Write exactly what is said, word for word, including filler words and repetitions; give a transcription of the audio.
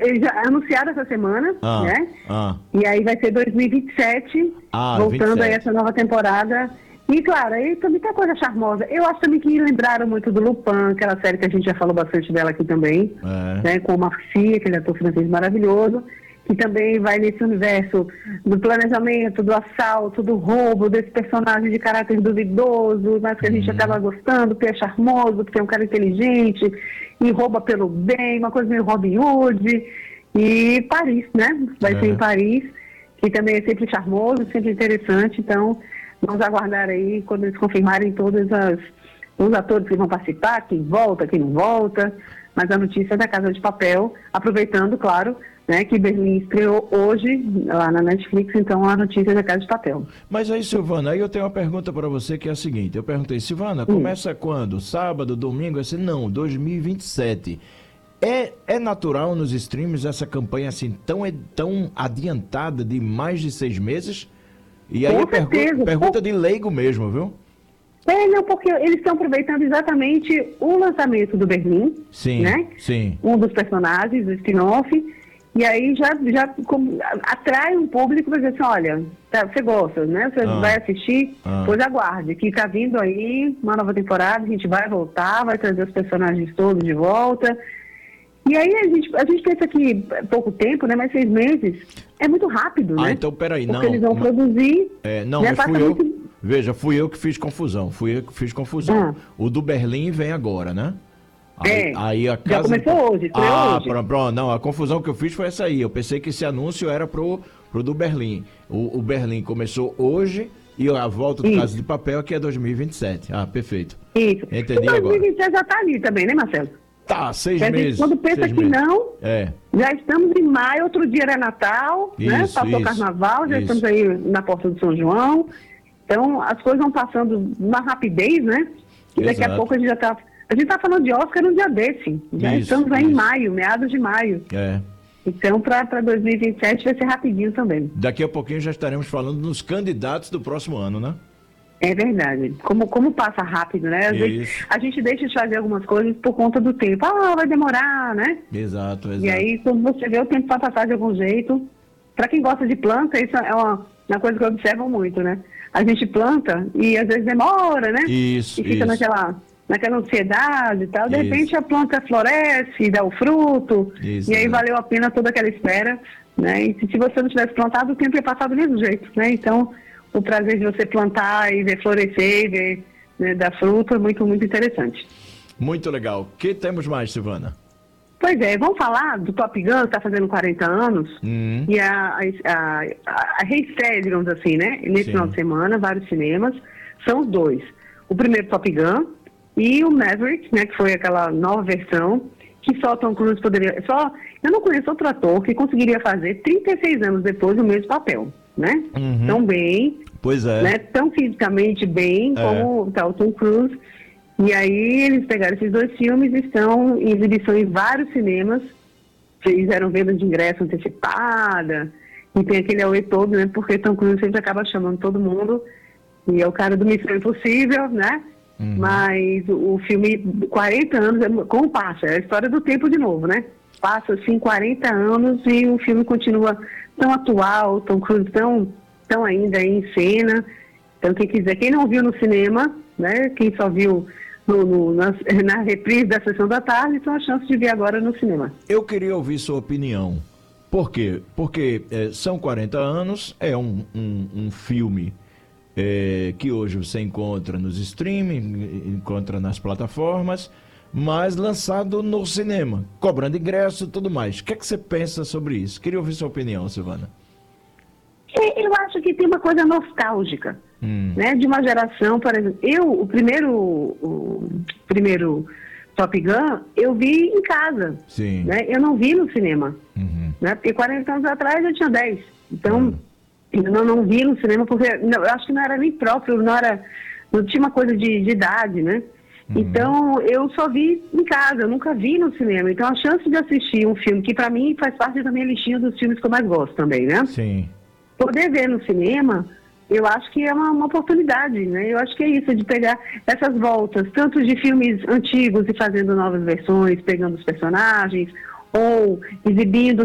eles já anunciaram essa semana, ah, né? Ah. E aí vai ser dois mil e vinte e sete, ah, voltando vinte e sete. aí essa nova temporada. E, claro, aí também tem coisa charmosa. Eu acho também que lembraram muito do Lupin, aquela série que a gente já falou bastante dela aqui também, É. né, com o Marci, aquele ator francês maravilhoso, que também vai nesse universo do planejamento, do assalto, do roubo, desse personagem de caráter duvidoso, mas que a gente Uhum. acaba gostando, porque é charmoso, porque é um cara inteligente, e rouba pelo bem, uma coisa meio Robin Hood. E Paris, né? Vai É. ser em Paris, que também é sempre charmoso, sempre interessante, então... Vamos aguardar aí quando eles confirmarem todos as, os atores que vão participar, quem volta, quem não volta. Mas a notícia é da Casa de Papel, aproveitando, claro, né, que Berlim estreou hoje lá na Netflix, então a notícia é da Casa de Papel. Mas aí, Silvana, aí eu tenho uma pergunta para você que é a seguinte. Eu perguntei, Silvana, começa hum. quando? Sábado, domingo? Eu disse, não, dois mil e vinte e sete. É, é natural nos streams essa campanha assim tão, tão adiantada de mais de seis meses? E aí Com a pergunta, pergunta de leigo mesmo, viu? É, não, porque eles estão aproveitando exatamente o lançamento do Berlim, sim, né? Sim. Um dos personagens, o spin-off, e aí já, já como, atrai um público para dizer assim, olha, tá, você gosta, né? Você ah, vai assistir, ah. pois aguarde, que tá vindo aí uma nova temporada, a gente vai voltar, vai trazer os personagens todos de volta. E aí a gente, a gente pensa que é pouco tempo, né? Mas seis meses é muito rápido, ah, né? Ah, então peraí, não. Porque eles vão não, produzir. É, não, né, mas fui eu. muito... Veja, fui eu que fiz confusão. Fui eu que fiz confusão. Ah. O do Berlim vem agora, né? Aí, é, aí a casa... já começou hoje, foi ah, hoje. Pronto, pronto, não, a confusão que eu fiz foi essa aí. Eu pensei que esse anúncio era pro, pro do Berlim. O, o Berlim começou hoje e a volta do Isso. Casa de Papel que é dois mil e vinte e sete. Ah, perfeito. Isso. Entendi e agora. dois mil e vinte e sete já tá ali também, né, Marcelo? Tá, seis Porque meses. Quando pensa que meses. não, é. já estamos em maio, outro dia era Natal, isso, né? Passou isso, Carnaval, já isso. estamos aí na porta do São João. Então, as coisas vão passando numa rapidez, né? E daqui Exato. a pouco a gente já está... A gente está falando de Oscar um dia desse. Já isso, estamos aí isso. em maio, meados de maio. É. Então, para dois mil e vinte e sete vai ser rapidinho também. Daqui a pouquinho já estaremos falando nos candidatos do próximo ano, né? É verdade. Como, como passa rápido, né? Às vezes a gente deixa de fazer algumas coisas por conta do tempo. Ah, vai demorar, né? Exato, exato. E aí, quando você vê, o tempo vai passar de algum jeito. Para quem gosta de planta, isso é uma, uma coisa que eu observo muito, né? A gente planta e às vezes demora, né? Isso, E fica isso. naquela, naquela ansiedade e tal. De isso. repente a planta floresce, dá o fruto. Isso, e aí é. valeu a pena toda aquela espera, né? E se você não tivesse plantado, o tempo ia passar do mesmo jeito, né? Então... O prazer de você plantar e ver florescer e ver, né, dar fruto é muito, muito interessante. Muito legal. O que temos mais, Silvana? Pois é, vamos falar do Top Gun, que está fazendo quarenta anos, hum. e a, a, a, a reestreia, digamos assim, né? Nesse Sim. final de semana, vários cinemas, são os dois. O primeiro Top Gun e o Maverick, né, que foi aquela nova versão, que só Tom Cruise poderia... Só, eu não conheço outro ator que conseguiria fazer trinta e seis anos depois o mesmo papel. Né? Uhum. Tão bem, pois é. né? Tão fisicamente bem é. como tá, o Tom Cruise. E aí eles pegaram esses dois filmes e estão em exibição em vários cinemas. Fizeram venda de ingresso antecipada. E tem aquele auê todo, né? Porque Tom Cruise sempre acaba chamando todo mundo. E é o cara do Missão Impossível, né? Uhum. Mas o, o filme, quarenta anos, é, como passa? É a história do tempo de novo, né? Passa, assim, quarenta anos e o filme continua tão atual, Tom Cruise tão, tão ainda em cena. Então, quem quiser, quem não viu no cinema, né, quem só viu no, no, na, na reprise da sessão da tarde, tem a chance de ver agora no cinema. Eu queria ouvir sua opinião. Por quê? Porque é, são quarenta anos, é um, um, um filme é, que hoje você encontra nos streaming, encontra nas plataformas, mas lançado no cinema, cobrando ingresso e tudo mais. O que é que você pensa sobre isso? Queria ouvir sua opinião, Silvana. Eu acho que tem uma coisa nostálgica, hum. né? De uma geração, por exemplo, eu, o primeiro, o primeiro Top Gun, eu vi em casa. Sim. Né? Eu não vi no cinema. Uhum. Né? Porque quarenta anos atrás eu tinha dez. Então, uhum. eu não, não vi no cinema, porque não, eu acho que não era nem próprio, não, era, não tinha uma coisa de, de idade, né? Uhum. Então, eu só vi em casa, eu nunca vi no cinema. Então, a chance de assistir um filme, que para mim faz parte da minha listinha dos filmes que eu mais gosto também, né? Sim. Poder ver no cinema, eu acho que é uma, uma oportunidade, né? Eu acho que é isso, de pegar essas voltas, tanto de filmes antigos e fazendo novas versões, pegando os personagens, ou exibindo